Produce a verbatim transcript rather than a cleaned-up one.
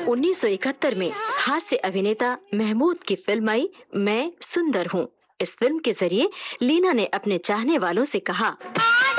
उन्नीस सौ इकहत्तर में हास्य अभिनेता महमूद की फिल्म आई मैं सुंदर हूँ। इस फिल्म के जरिए लीना ने अपने चाहने वालों से कहा,